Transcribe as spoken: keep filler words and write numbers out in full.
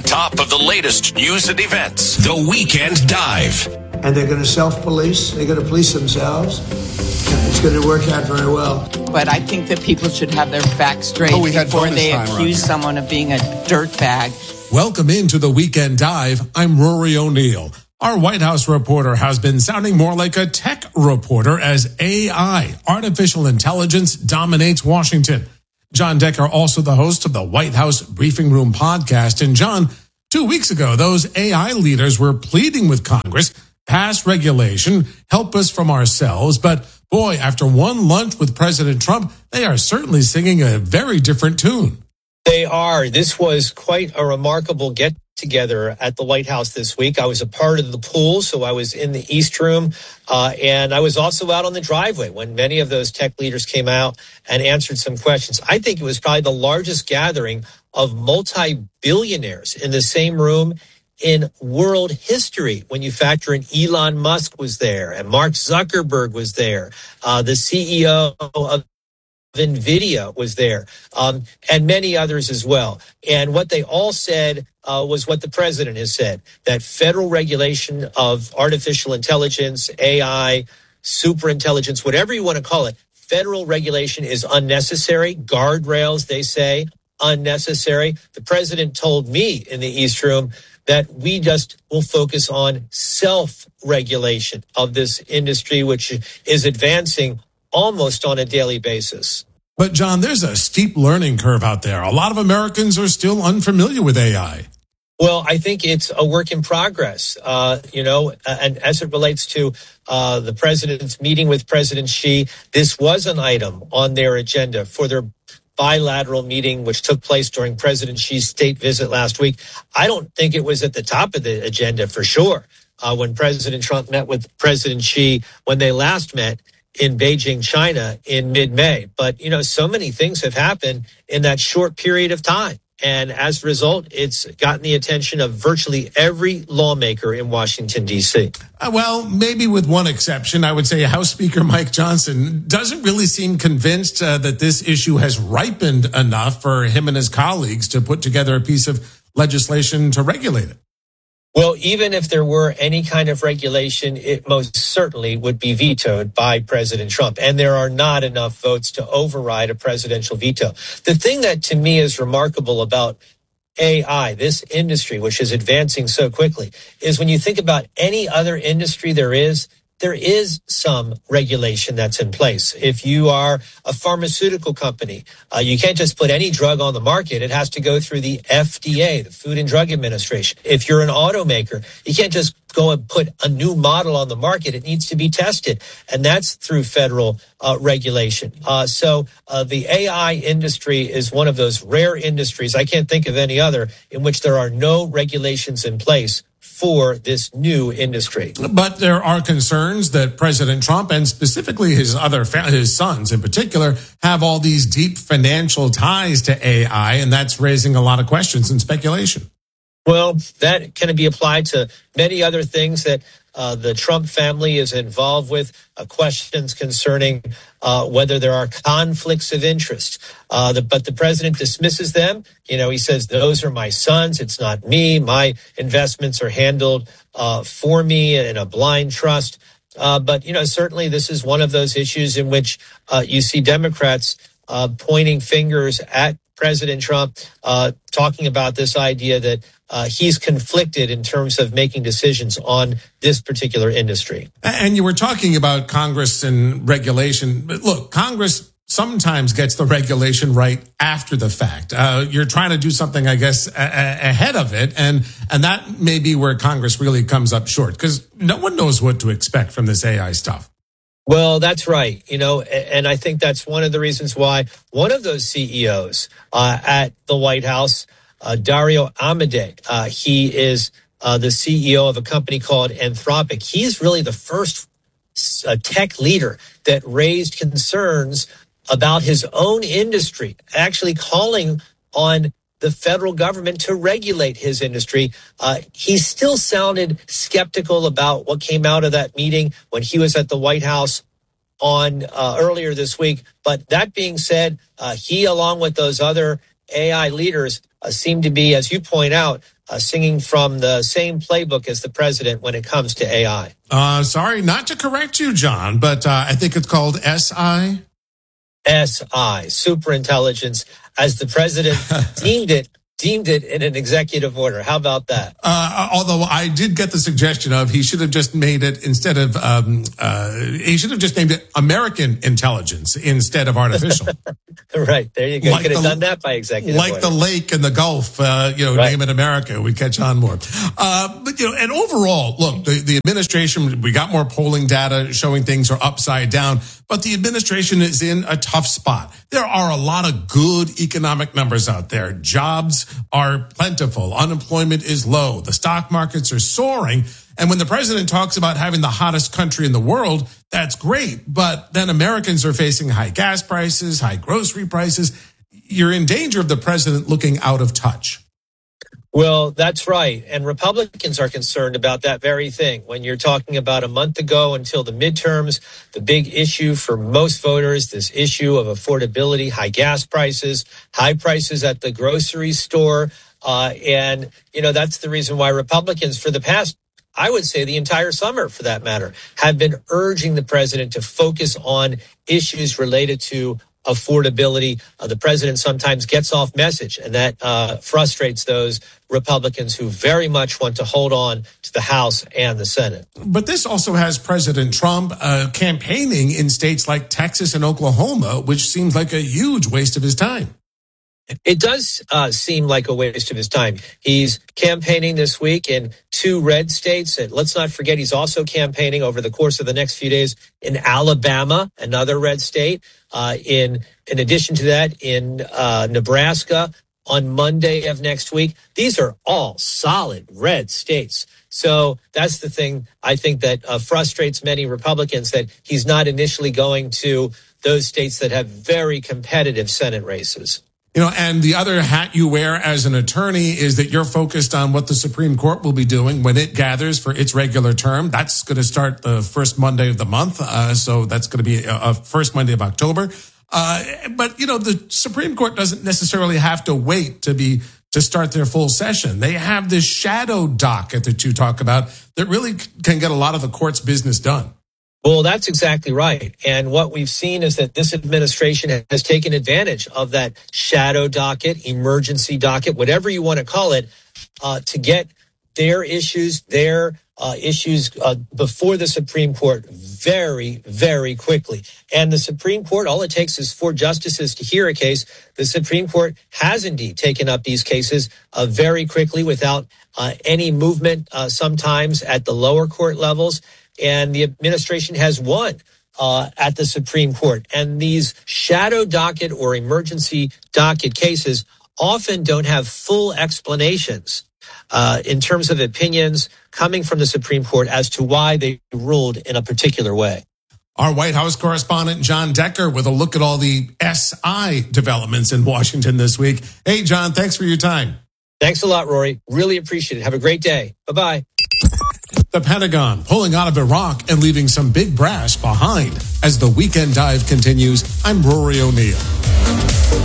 top of the latest news and events. The Weekend Dive. And they're going to self-police. They're going to police themselves. It's going to work out very well. But I think that people should have their facts straight oh, we had before they time, accuse Roger. someone of being a dirtbag. Welcome into the Weekend Dive. I'm Rory O'Neill. Our White House reporter has been sounding more like a tech reporter as A I, artificial intelligence, dominates Washington. John Decker, also the host of the White House Briefing Room podcast. And John, two weeks ago, those A I leaders were pleading with Congress, pass regulation, help us from ourselves. But boy, after one lunch with President Trump, they are certainly singing a very different tune. They are. This was quite a remarkable get together at the White House this week. I was a part of the pool, so I was in the East Room, uh, and I was also out on the driveway when many of those tech leaders came out and answered some questions. I think it was probably the largest gathering of multi-billionaires in the same room in world history. When you factor in Elon Musk was there, and Mark Zuckerberg was there, uh, the C E O of NVIDIA was there, um, and many others as well. And what they all said uh, was what the president has said, that federal regulation of artificial intelligence, A I, superintelligence, whatever you want to call it, federal regulation is unnecessary. Guardrails, they say, unnecessary. The president told me in the East Room that we just will focus on self-regulation of this industry, which is advancing almost on a daily basis. But John, there's a steep learning curve out there. A lot of Americans are still unfamiliar with A I. Well, I think it's a work in progress, uh, you know, and as it relates to uh, the president's meeting with President Xi, this was an item on their agenda for their bilateral meeting, which took place during President Xi's state visit last week. I don't think it was at the top of the agenda for sure uh, when President Trump met with President Xi when they last met in Beijing, China in mid-May. But, you know, so many things have happened in that short period of time. And as a result, it's gotten the attention of virtually every lawmaker in Washington, D C. Uh, well, maybe with one exception, I would say House Speaker Mike Johnson doesn't really seem convinced uh, that this issue has ripened enough for him and his colleagues to put together a piece of legislation to regulate it. Well, even if there were any kind of regulation, it most certainly would be vetoed by President Trump. And there are not enough votes to override a presidential veto. The thing that to me is remarkable about A I, this industry, which is advancing so quickly, is when you think about any other industry there is, there is some regulation that's in place. If you are a pharmaceutical company, uh, you can't just put any drug on the market. It has to go through the F D A, the Food and Drug Administration. If you're an automaker, you can't just go and put a new model on the market. It needs to be tested, and that's through federal uh, regulation. Uh, so uh, the A I industry is one of those rare industries, I can't think of any other, in which there are no regulations in place for this new industry. But there are concerns that President Trump and specifically his other his sons in particular have all these deep financial ties to A I, and that's raising a lot of questions and speculation. Well, that can be applied to many other things that uh, the Trump family is involved with, uh, questions concerning uh, whether there are conflicts of interest. Uh, the, but the president dismisses them. You know, he says, those are my sons. It's not me. My investments are handled uh, for me in a blind trust. Uh, but, you know, certainly this is one of those issues in which uh, you see Democrats uh, pointing fingers at President Trump, uh, talking about this idea that uh, he's conflicted in terms of making decisions on this particular industry. And you were talking about Congress and regulation. But look, Congress sometimes gets the regulation right after the fact. Uh, you're trying to do something, I guess, a- a- ahead of it. And, and that may be where Congress really comes up short, because no one knows what to expect from this A I stuff. Well, that's right. You know, and I think that's one of the reasons why one of those C E Os uh, at the White House, uh, Dario Amodei, uh, he is uh, the C E O of a company called Anthropic. He's really the first uh, tech leader that raised concerns about his own industry, actually calling on the federal government to regulate his industry. Uh, he still sounded skeptical about what came out of that meeting when he was at the White House on uh, earlier this week. But that being said, uh, he, along with those other A I leaders, uh, seem to be, as you point out, uh, singing from the same playbook as the president when it comes to A I. Uh, sorry, not to correct you, John, but uh, I think it's called S I. S I, superintelligence, as the president deemed it. deemed it in an executive order. How about that? Uh, although I did get the suggestion of he should have just made it instead of, um, uh, he should have just named it American intelligence instead of artificial. Right. There you go. Like you could have the, done that by executive like order. the lake and the Gulf, uh, you know, right. name it America. We catch on more. Uh, but, you know, and overall, look, the, the administration, we got more polling data showing things are upside down, but the administration is in a tough spot. There are a lot of good economic numbers out there. Jobs are plentiful. Unemployment is low. The stock markets are soaring. And when the president talks about having the hottest country in the world, that's great. But then Americans are facing high gas prices, high grocery prices. You're in danger of the president looking out of touch. Well, that's right. And Republicans are concerned about that very thing. When you're talking about a month ago until the midterms, the big issue for most voters, this issue of affordability, high gas prices, high prices at the grocery store. Uh, and, you know, that's the reason why Republicans for the past, I would say the entire summer for that matter, have been urging the president to focus on issues related to affordability. Uh, the president sometimes gets off message, and that uh, frustrates those Republicans who very much want to hold on to the House and the Senate. But this also has President Trump uh, campaigning in states like Texas and Oklahoma, which seems like a huge waste of his time. It does uh, seem like a waste of his time. He's campaigning this week in two red states. And let's not forget, he's also campaigning over the course of the next few days in Alabama, another red state. Uh, in in addition to that, in uh, Nebraska on Monday of next week. These are all solid red states. So that's the thing I think that uh, frustrates many Republicans, that he's not initially going to those states that have very competitive Senate races. You know, and the other hat you wear as an attorney is that you're focused on what the Supreme Court will be doing when it gathers for its regular term. That's going to start the first Monday of the month. Uh, so that's going to be a, a first Monday of October. Uh, but, you know, the Supreme Court doesn't necessarily have to wait to be to start their full session. They have this shadow docket that you talk about that really can get a lot of the court's business done. Well, that's exactly right. And what we've seen is that this administration has taken advantage of that shadow docket, emergency docket, whatever you want to call it, uh, to get their issues, their uh, issues uh, before the Supreme Court very, very quickly. And the Supreme Court, all it takes is four justices to hear a case. The Supreme Court has indeed taken up these cases uh, very quickly without uh, any movement, uh, sometimes at the lower court levels. And the administration has won uh, at the Supreme Court. And these shadow docket or emergency docket cases often don't have full explanations uh, in terms of opinions coming from the Supreme Court as to why they ruled in a particular way. Our White House correspondent, John Decker, with a look at all the S I developments in Washington this week. Hey, John, thanks for your time. Thanks a lot, Rory. Really appreciate it. Have a great day. Bye-bye. The Pentagon pulling out of Iraq and leaving some big brass behind. As the Weekend Dive continues, I'm Rory O'Neill.